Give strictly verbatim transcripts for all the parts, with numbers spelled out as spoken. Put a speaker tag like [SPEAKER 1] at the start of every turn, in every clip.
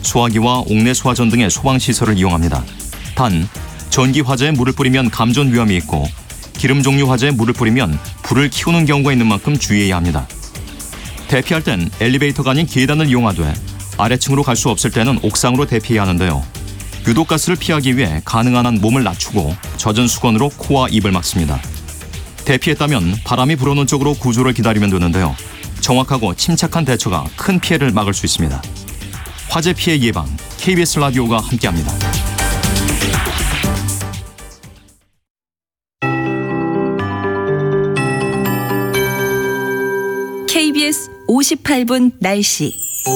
[SPEAKER 1] 소화기와 옥내 소화전 등의 소방시설을 이용합니다. 단, 전기 화재에 물을 뿌리면 감전 위험이 있고 기름 종류 화재에 물을 뿌리면 불을 키우는 경우가 있는 만큼 주의해야 합니다. 대피할 땐 엘리베이터가 아닌 계단을 이용하되 아래층으로 갈 수 없을 때는 옥상으로 대피해야 하는데요. 유독가스를 피하기 위해 가능한 한 몸을 낮추고 젖은 수건으로 코와 입을 막습니다. 대피했다면 바람이 불어오는 쪽으로 구조를 기다리면 되는데요. 정확하고 침착한 대처가 큰 피해를 막을 수 있습니다. 화재 피해 예방, 케이비에스 라디오가 함께합니다.
[SPEAKER 2] 케이비에스 오십팔 분 날씨.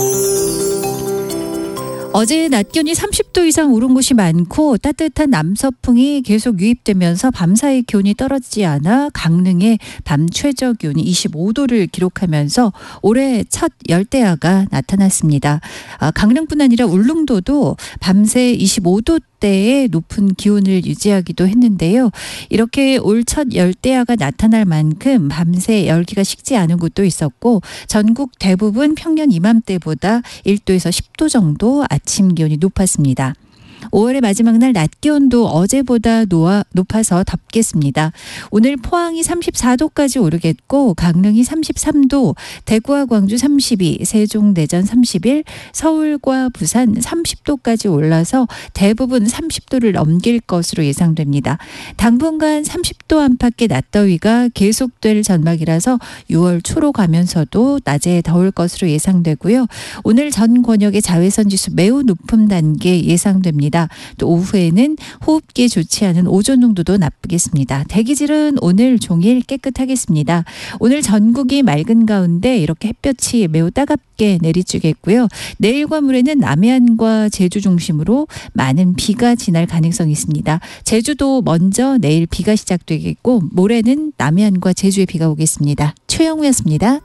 [SPEAKER 3] 어제 낮 기온이 삼십 도 이상 오른 곳이 많고 따뜻한 남서풍이 계속 유입되면서 밤사이 기온이 떨어지지 않아 강릉의 밤 최저 기온이 이십오 도를 기록하면서 올해 첫 열대야가 나타났습니다. 강릉뿐 아니라 울릉도도 밤새 이십오 도대의 높은 기온을 유지하기도 했는데요. 이렇게 올 첫 열대야가 나타날 만큼 밤새 열기가 식지 않은 곳도 있었고 전국 대부분 평년 이맘때보다 일 도에서 십 도 정도 아침 기온이 높았습니다. 오월의 마지막 날 낮 기온도 어제보다 노아, 높아서 덥겠습니다. 오늘 포항이 삼십사 도까지 오르겠고 강릉이 삼십삼 도, 대구와 광주 삼십이, 세종, 대전 삼십일, 서울과 부산 삼십 도까지 올라서 대부분 삼십 도를 넘길 것으로 예상됩니다. 당분간 삼십 도 안팎의 낮더위가 계속될 전망이라서 유월 초로 가면서도 낮에 더울 것으로 예상되고요. 오늘 전 권역의 자외선 지수 매우 높은 단계 예상됩니다. 또 오후에는 호흡기에 좋지 않은 오존 농도도 나쁘겠습니다. 대기질은 오늘 종일 깨끗하겠습니다. 오늘 전국이 맑은 가운데 이렇게 햇볕이 매우 따갑게 내리쬐겠고요. 내일과 모레는 남해안과 제주 중심으로 많은 비가 지날 가능성이 있습니다. 제주도 먼저 내일 비가 시작되겠고 모레는 남해안과 제주에 비가 오겠습니다. 최영우였습니다.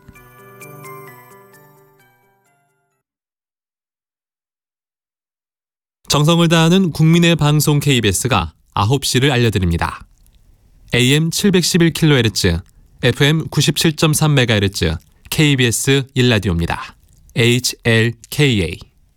[SPEAKER 4] 정성을 다하는 국민의 방송 케이비에스가 아홉 시를 알려드립니다. 에이엠 칠백십일 킬로헤르츠, 에프엠 구십칠 점 삼 메가헤르츠, 케이비에스 일 라디오입니다. 에이치엘케이에이.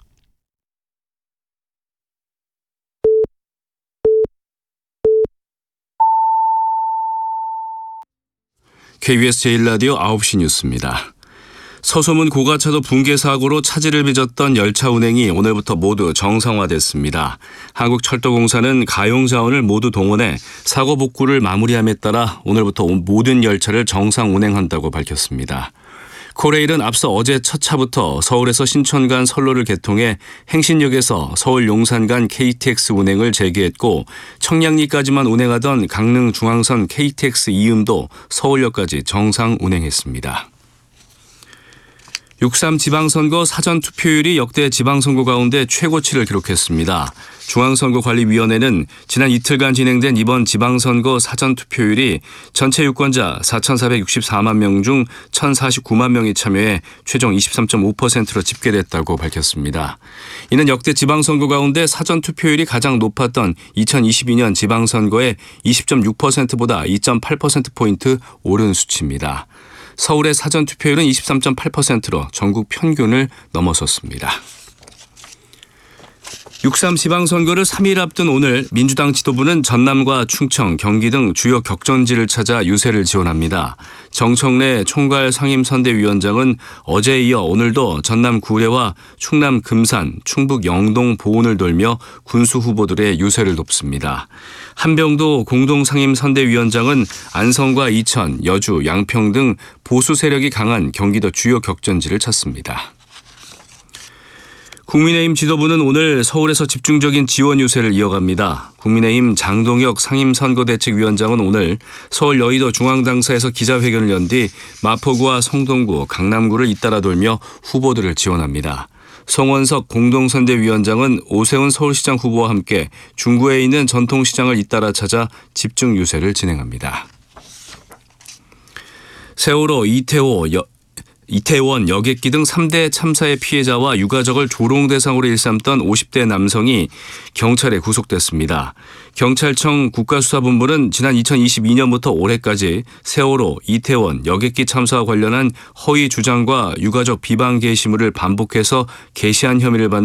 [SPEAKER 5] 케이비에스 제일 라디오 아홉 시 뉴스입니다. 서소문 고가차도 붕괴 사고로 차질을 빚었던 열차 운행이 오늘부터 모두 정상화됐습니다. 한국철도공사는 가용 자원을 모두 동원해 사고 복구를 마무리함에 따라 오늘부터 모든 열차를 정상 운행한다고 밝혔습니다. 코레일은 앞서 어제 첫 차부터 서울에서 신천 간 선로를 개통해 행신역에서 서울 용산 간 케이티엑스 운행을 재개했고 청량리까지만 운행하던 강릉 중앙선 케이티엑스 이음도 서울역까지 정상 운행했습니다. 육 삼 지방선거 사전투표율이 역대 지방선거 가운데 최고치를 기록했습니다. 중앙선거관리위원회는 지난 이틀간 진행된 이번 지방선거 사전투표율이 전체 유권자 사천사백육십사만 명 중 천사십구만 명이 참여해 최종 이십삼 점 오 퍼센트로 집계됐다고 밝혔습니다. 이는 역대 지방선거 가운데 사전투표율이 가장 높았던 이천이십이 년 지방선거의 이십 점 육 퍼센트보다 이 점 팔 퍼센트포인트 오른 수치입니다. 서울의 사전투표율은 이십삼 점 팔 퍼센트로 전국 평균을 넘어섰습니다. 육 삼 지방선거를 삼 일 앞둔 오늘 민주당 지도부는 전남과 충청, 경기 등 주요 격전지를 찾아 유세를 지원합니다. 정청래 총괄 상임선대위원장은 어제에 이어 오늘도 전남 구례와 충남 금산, 충북 영동 보은을 돌며 군수 후보들의 유세를 돕습니다. 한병도 공동상임선대위원장은 안성과 이천, 여주, 양평 등 보수 세력이 강한 경기도 주요 격전지를 찾습니다. 국민의힘 지도부는 오늘 서울에서 집중적인 지원 유세를 이어갑니다. 국민의힘 장동혁 상임선거대책위원장은 오늘 서울 여의도 중앙당사에서 기자회견을 연 뒤 마포구와 성동구, 강남구를 잇따라 돌며 후보들을 지원합니다. 송원석 공동선대위원장은 오세훈 서울시장 후보와 함께 중구에 있는 전통시장을 잇따라 찾아 집중 유세를 진행합니다. 세월호, 이태호, 여, 이태원, 여객기 등 삼 대 참사의 피해자와 유가족을 조롱 대상으로 일삼던 오십 대 남성이 경찰에 구속됐습니다. 경찰청 국가수사본부는 지난 이천이십이 년부터 올해까지 세월호, 이태원, 여객기 참사와 관련한 허위 주장과 유가족 비방 게시물을 반복해서 게시한 혐의를 받는